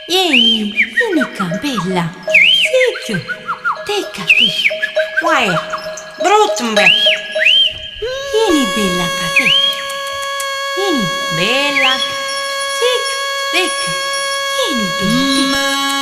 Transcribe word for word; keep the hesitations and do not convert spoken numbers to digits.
Vieni, vieni qua, bella. Sicchio, tecca te. Uai, bruttumbe. Vieni, bella, qua te. Vieni, bella. Sicchio, tecca. Vieni, bella, te.